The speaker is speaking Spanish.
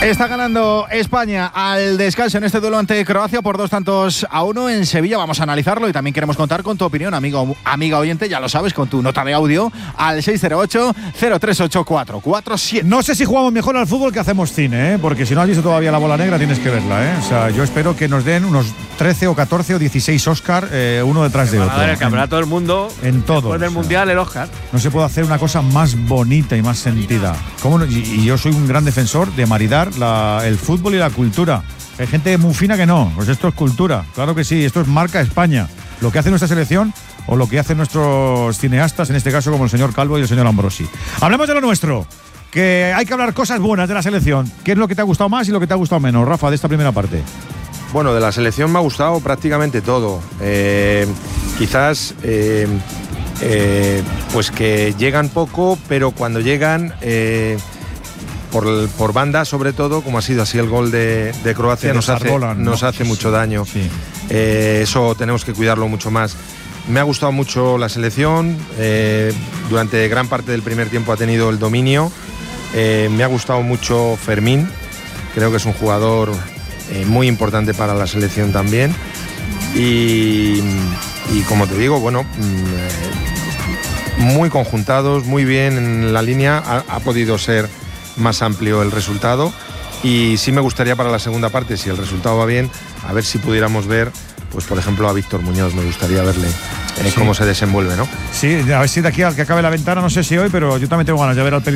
Está ganando España al descanso en este duelo ante Croacia por 2-1 en Sevilla. Vamos a analizarlo y también queremos contar con tu opinión, amiga oyente, ya lo sabes, con tu nota de audio al 608-038447. No sé si jugamos mejor al fútbol que hacemos cine, porque si no has visto todavía La Bola Negra tienes que verla. O sea, yo espero que nos den unos 13 o 14 o 16 Oscar, uno detrás de otro. A ver, el campeonato del mundo. En todo. Después del mundial, el Oscar. No se puede hacer una cosa más bonita y más sentida. ¿Cómo no? Y yo soy un gran defensor de maridar el fútbol y la cultura. Hay gente muy fina que no. Pues esto es cultura. Claro que sí, esto es marca España. Lo que hace nuestra selección o lo que hacen nuestros cineastas, en este caso como el señor Calvo y el señor Ambrosi. Hablemos de lo nuestro. Que hay que hablar cosas buenas de la selección. ¿Qué es lo que te ha gustado más y lo que te ha gustado menos, Rafa, de esta primera parte? Bueno, de la selección me ha gustado prácticamente todo. Quizás pues que llegan poco, pero cuando llegan por banda, sobre todo, como ha sido así el gol de Croacia, nos hace mucho daño. Sí. Eso tenemos que cuidarlo mucho más. Me ha gustado mucho la selección. Durante gran parte del primer tiempo ha tenido el dominio. Me ha gustado mucho Fermín. Creo que es un jugador muy importante para la selección también. Y como te digo, bueno, muy conjuntados, muy bien en la línea. Ha podido ser más amplio el resultado. Y sí me gustaría para la segunda parte, si el resultado va bien, a ver si pudiéramos ver, pues por ejemplo, a Víctor Muñoz. Me gustaría verle cómo se desenvuelve, ¿no? Sí, a ver si de aquí al que acabe la ventana, no sé si hoy, pero yo también tengo ganas de ver al